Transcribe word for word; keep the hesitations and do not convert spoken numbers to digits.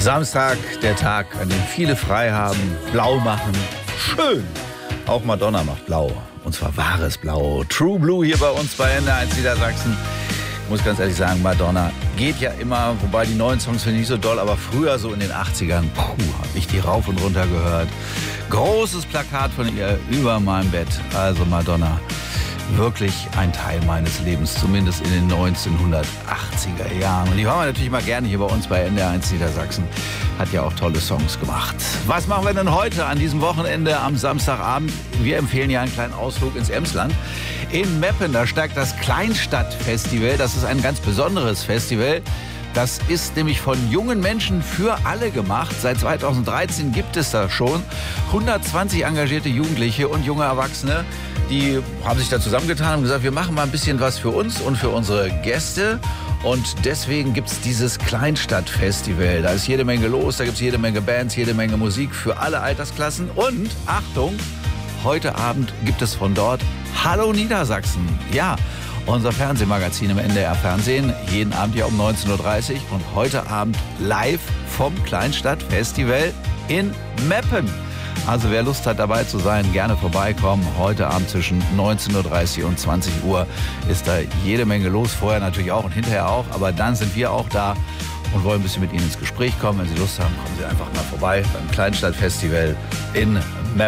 Samstag, der Tag, an dem viele frei haben, blau machen. Schön. Auch Madonna macht blau. Und zwar wahres Blau. True Blue hier bei uns bei N D R eins Niedersachsen. Ich muss ganz ehrlich sagen, Madonna geht ja immer, wobei die neuen Songs finde ich nicht so doll, aber früher so in den achtzigern, puh, habe ich die rauf und runter gehört. Großes Plakat von ihr über meinem Bett. Also Madonna, wirklich ein Teil meines Lebens, zumindest in den neunzehnhundertachtziger Jahren. Und die hören wir natürlich mal gerne hier bei uns bei N D R eins Niedersachsen. Hat ja auch tolle Songs gemacht. Was machen wir denn heute an diesem Wochenende am Samstagabend? Wir empfehlen ja einen kleinen Ausflug ins Emsland. In Meppen, da steigt das Kleinstadtfestival. Das ist ein ganz besonderes Festival. Das ist nämlich von jungen Menschen für alle gemacht. Seit zweitausenddreizehn gibt es das schon. hundertzwanzig engagierte Jugendliche und junge Erwachsene, die haben sich da zusammengetan und gesagt, wir machen mal ein bisschen was für uns und für unsere Gäste. Und deswegen gibt es dieses Kleinstadtfestival. Da ist jede Menge los, da gibt es jede Menge Bands, jede Menge Musik für alle Altersklassen. Und, Achtung, heute Abend gibt es von dort Hallo Niedersachsen. Ja, unser Fernsehmagazin im N D R Fernsehen, jeden Abend ja um neunzehn Uhr dreißig und heute Abend live vom Kleinstadtfestival in Meppen. Also wer Lust hat dabei zu sein, gerne vorbeikommen. Heute Abend zwischen neunzehn Uhr dreißig und zwanzig Uhr ist da jede Menge los. Vorher natürlich auch und hinterher auch. Aber dann sind wir auch da und wollen ein bisschen mit Ihnen ins Gespräch kommen. Wenn Sie Lust haben, kommen Sie einfach mal vorbei beim Kleinstadtfestival in